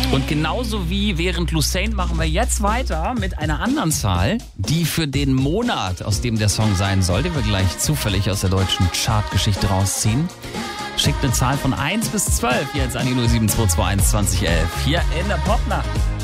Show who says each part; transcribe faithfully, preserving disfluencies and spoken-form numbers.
Speaker 1: Und genauso wie während Lucene machen wir jetzt weiter mit einer anderen Zahl, die für den Monat, aus dem der Song sein soll, den wir gleich zufällig aus der deutschen Chartgeschichte rausziehen. Schickt eine Zahl von eins bis zwölf jetzt an die null sieben zwei zwei eins zwanzig elf hier in der Popnacht.